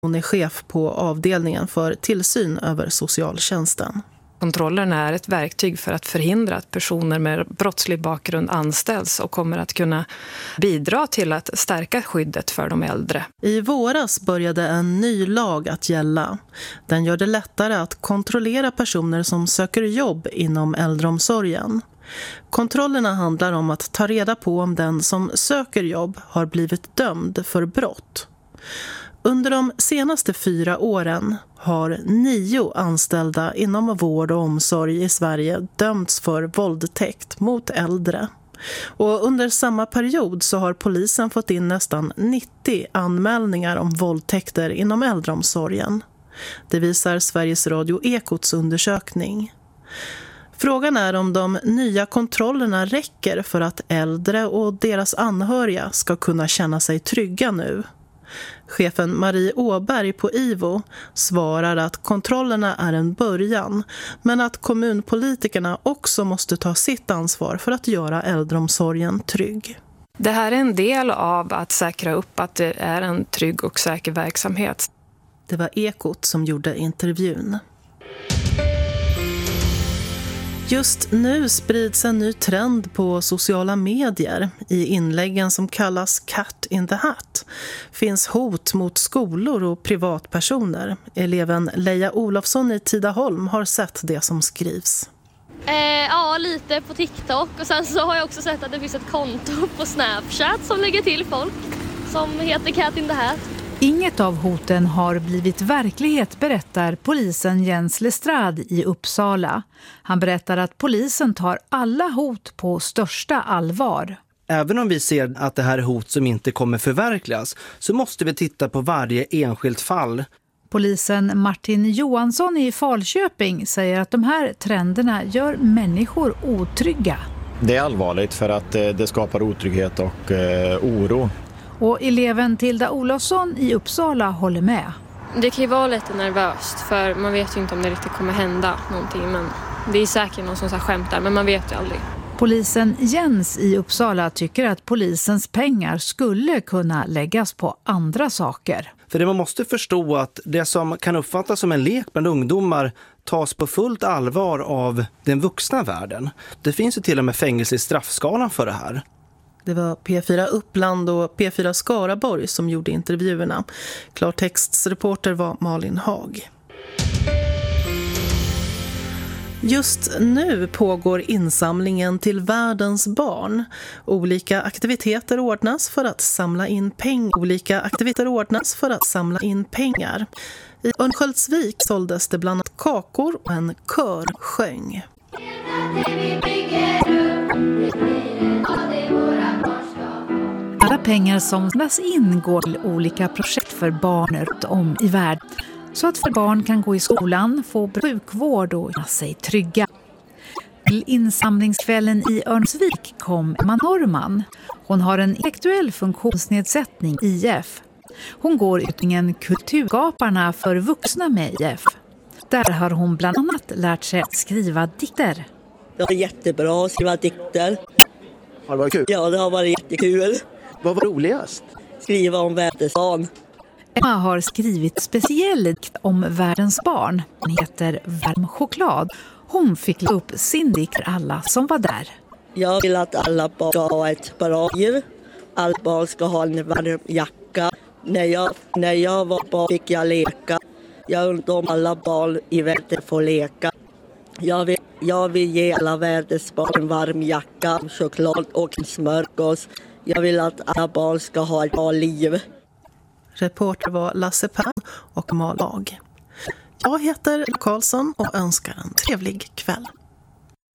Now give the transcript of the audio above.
Hon är chef på avdelningen för tillsyn över socialtjänsten. Kontrollerna är ett verktyg för att förhindra att personer med brottslig bakgrund anställs och kommer att kunna bidra till att stärka skyddet för de äldre. I våras började en ny lag att gälla. Den gör det lättare att kontrollera personer som söker jobb inom äldreomsorgen. Kontrollerna handlar om att ta reda på om den som söker jobb har blivit dömd för brott. Under de senaste 4 åren har 9 anställda inom vård och omsorg i Sverige dömts för våldtäkt mot äldre. Och under samma period så har polisen fått in nästan 90 anmälningar om våldtäkter inom äldreomsorgen. Det visar Sveriges Radio Ekots undersökning. Frågan är om de nya kontrollerna räcker för att äldre och deras anhöriga ska kunna känna sig trygga nu. Chefen Marie Åberg på IVO svarar att kontrollerna är en början, men att kommunpolitikerna också måste ta sitt ansvar för att göra äldreomsorgen trygg. Det här är en del av att säkra upp att det är en trygg och säker verksamhet. Det var Ekot som gjorde intervjun. Just nu sprids en ny trend på sociala medier. I inläggen som kallas Cat in the Hat finns hot mot skolor och privatpersoner. Eleven Leia Olofsson i Tidaholm har sett det som skrivs. Ja, lite på TikTok, och sen så har jag också sett att det finns ett konto på Snapchat som lägger till folk som heter Cat in the Hat. Inget av hoten har blivit verklighet, berättar polisen Jens Lestrad i Uppsala. Han berättar att polisen tar alla hot på största allvar. Även om vi ser att det här är hot som inte kommer förverkligas så måste vi titta på varje enskilt fall. Polisen Martin Johansson i Falköping säger att de här trenderna gör människor otrygga. Det är allvarligt för att det skapar otrygghet och oro. Och eleven Tilda Olofsson i Uppsala håller med. Det kan ju vara lite nervöst, för man vet ju inte om det riktigt kommer hända någonting. Men det är säkert någon som så här skämtar, men man vet ju aldrig. Polisen Jens i Uppsala tycker att polisens pengar skulle kunna läggas på andra saker. För det man måste förstå att det som kan uppfattas som en lek bland ungdomar tas på fullt allvar av den vuxna världen. Det finns ju till och med fängelse i straffskalan för det här. Det var P4 Uppland och P4 Skaraborg som gjorde intervjuerna. Klartextsreporter var Malin Hag. Just nu pågår insamlingen till världens barn. Olika aktiviteter ordnas för att samla in pengar. I Örnsköldsvik såldes det bland annat kakor och en kör sjöng. Alla pengar som samlas in går till olika projekt för barn runt om i världen. Så att för barn kan gå i skolan, få sjukvård och göra sig trygga. Till insamlingskvällen i Örnsköldsvik kom Emma Norman. Hon har en intellektuell funktionsnedsättning, IF. Hon går utbildningen Kulturskaparna för vuxna med IF. Där har hon bland annat lärt sig att skriva dikter. Det var jättebra att skriva dikter. Har det varit kul? Ja, det har varit jättekul. Vad var roligast? Skriva om världens barn. Emma har skrivit speciell dikt om världens barn. Den heter Varm choklad. Hon fick läsa upp sin dikt för alla som var där. Jag vill att alla barn ska ha ett bra liv. Alla barn ska ha en varm jacka. När jag var barn fick jag leka. Jag undrar om alla barn i världen får leka. Jag vill ge alla världens barn en varm jacka, choklad och en smörgås. Jag vill att alla barn ska ha ett bra liv. Reporter var Lasse Pan och Malag. Jag heter Karlsson och önskar en trevlig kväll.